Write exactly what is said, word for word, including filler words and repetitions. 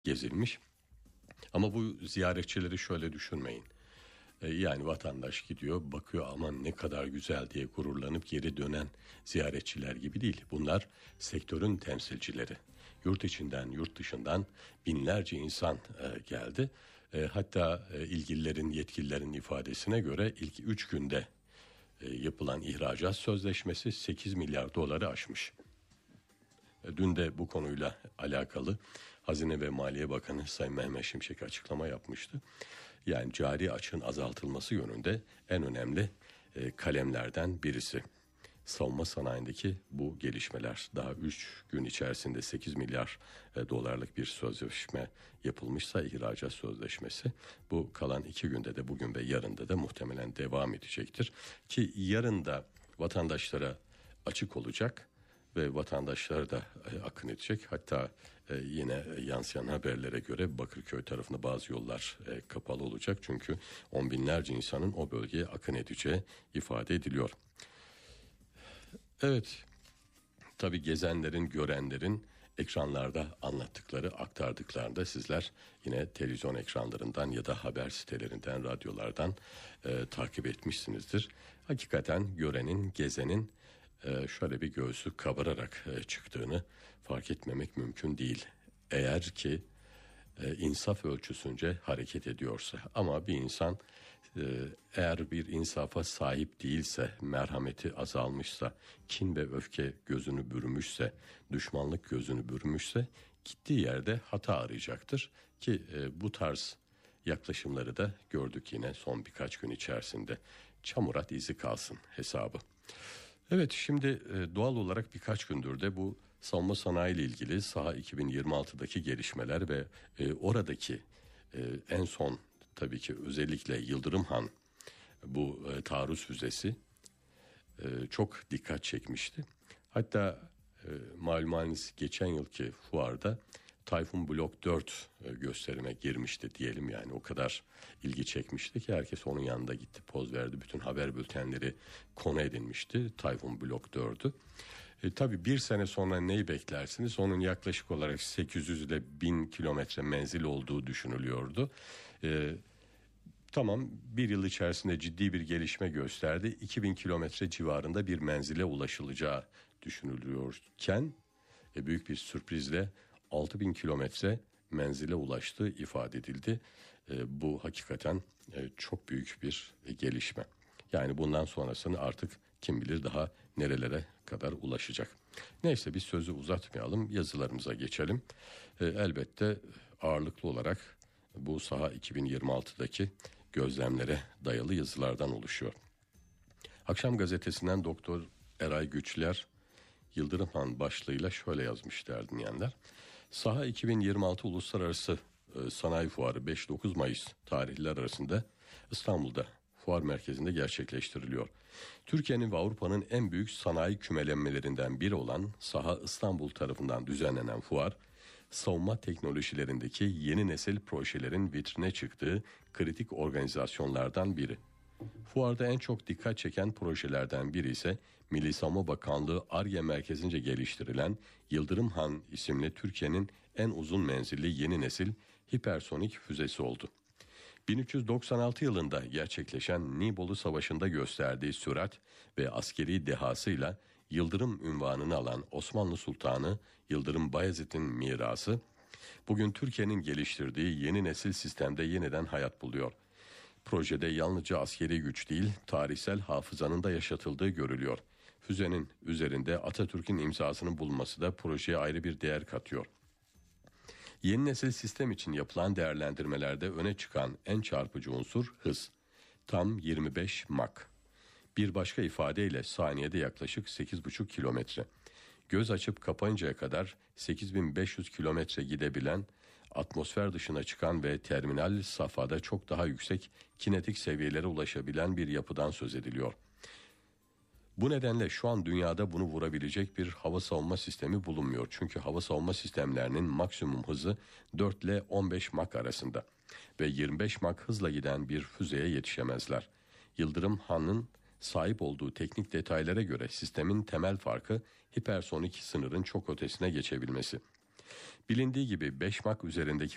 gezilmiş. Ama bu ziyaretçileri şöyle düşünmeyin. Yani vatandaş gidiyor, bakıyor, aman ne kadar güzel diye gururlanıp geri dönen ziyaretçiler gibi değil. Bunlar sektörün temsilcileri. Yurt içinden, yurt dışından binlerce insan e, geldi. E, hatta e, ilgililerin, yetkililerin ifadesine göre ilk üç günde e, yapılan ihracat sözleşmesi sekiz milyar doları aşmış. E, dün de bu konuyla alakalı Hazine ve Maliye Bakanı Sayın Mehmet Şimşek açıklama yapmıştı. Yani cari açığın azaltılması yönünde en önemli e, kalemlerden birisi. Savunma sanayindeki bu gelişmeler. Daha üç gün içerisinde sekiz milyar e, dolarlık bir sözleşme yapılmışsa, ihracat sözleşmesi, bu kalan iki günde de, bugün ve yarında da muhtemelen devam edecektir. Ki yarın da vatandaşlara açık olacak ve vatandaşlar da e, akın edecek. Hatta e, yine yansıyan haberlere göre Bakırköy tarafında bazı yollar e, kapalı olacak. Çünkü on binlerce insanın o bölgeye akın edeceği ifade ediliyor. Evet, tabii gezenlerin, görenlerin ekranlarda anlattıkları, aktardıklarını da sizler yine televizyon ekranlarından ya da haber sitelerinden, radyolardan e, takip etmişsinizdir. Hakikaten görenin, gezenin e, şöyle bir göğsü kabararak e, çıktığını fark etmemek mümkün değil. Eğer ki e, insaf ölçüsünce hareket ediyorsa. Ama bir insan e, eğer bir insafa sahip değilse, merhameti azalmışsa, kin ve öfke gözünü bürümüşse, düşmanlık gözünü bürümüşse, gittiği yerde hata arayacaktır. Ki e, bu tarz yaklaşımları da gördük yine son birkaç gün içerisinde. Çamurat izi kalsın hesabı. Evet, şimdi e, doğal olarak birkaç gündür de bu savunma sanayi ile ilgili Saha iki bin yirmi altıdaki gelişmeler ve e, oradaki e, en son tabii ki özellikle Yıldırım Han bu e, taarruz füzesi e, çok dikkat çekmişti. Hatta e, malumunuz geçen yılki fuarda Tayfun Blok dört e, gösterime girmişti diyelim, yani o kadar ilgi çekmişti ki herkes onun yanında gitti, poz verdi. Bütün haber bültenleri konu edinmişti Tayfun Blok dördü. E, tabii bir sene sonra neyi beklersiniz? Onun yaklaşık olarak sekiz yüz ile bin kilometre menzil olduğu düşünülüyordu. E, tamam, bir yıl içerisinde ciddi bir gelişme gösterdi. iki bin kilometre civarında bir menzile ulaşılacağı düşünülüyorken e, büyük bir sürprizle altı bin kilometre menzile ulaştığı ifade edildi. E, bu hakikaten e, çok büyük bir e, gelişme. Yani bundan sonrasını artık kim bilir daha nerelere kadar ulaşacak. Neyse, biz sözü uzatmayalım, yazılarımıza geçelim. E, elbette ağırlıklı olarak bu Saha iki bin yirmi altıdaki gözlemlere dayalı yazılardan oluşuyor. Akşam gazetesinden Doktor Eray Güçler Yıldırım Han başlığıyla şöyle yazmışlar dinleyenler. Saha iki bin yirmi altı Uluslararası e, Sanayi Fuarı beş dokuz Mayıs tarihler arasında İstanbul'da fuar merkezinde gerçekleştiriliyor. Türkiye'nin ve Avrupa'nın en büyük sanayi kümelenmelerinden biri olan Saha İstanbul tarafından düzenlenen fuar, savunma teknolojilerindeki yeni nesil projelerin vitrine çıktığı kritik organizasyonlardan biri. Fuarda en çok dikkat çeken projelerden biri ise Milli Savunma Bakanlığı Ar-Ge merkezince geliştirilen Yıldırım Han isimli Türkiye'nin en uzun menzilli yeni nesil hipersonik füzesi oldu. bin üç yüz doksan altı yılında gerçekleşen Nibolu Savaşı'nda gösterdiği sürat ve askeri dehasıyla Yıldırım unvanını alan Osmanlı Sultanı Yıldırım Bayezid'in mirası, bugün Türkiye'nin geliştirdiği yeni nesil sistemde yeniden hayat buluyor. Projede yalnızca askeri güç değil, tarihsel hafızanın da yaşatıldığı görülüyor. Füzenin üzerinde Atatürk'ün imzasının bulunması da projeye ayrı bir değer katıyor. Yeni nesil sistem için yapılan değerlendirmelerde öne çıkan en çarpıcı unsur hız. Tam yirmi beş Mach. Bir başka ifadeyle saniyede yaklaşık sekiz buçuk kilometre. Göz açıp kapayıncaya kadar sekiz bin beş yüz kilometre gidebilen, atmosfer dışına çıkan ve terminal safhada çok daha yüksek kinetik seviyelere ulaşabilen bir yapıdan söz ediliyor. Bu nedenle şu an dünyada bunu vurabilecek bir hava savunma sistemi bulunmuyor. Çünkü hava savunma sistemlerinin maksimum hızı dört ile on beş Mach arasında ve yirmi beş Mach hızla giden bir füzeye yetişemezler. Yıldırım Han'ın sahip olduğu teknik detaylara göre sistemin temel farkı hipersonik sınırın çok ötesine geçebilmesi. Bilindiği gibi beş Mach üzerindeki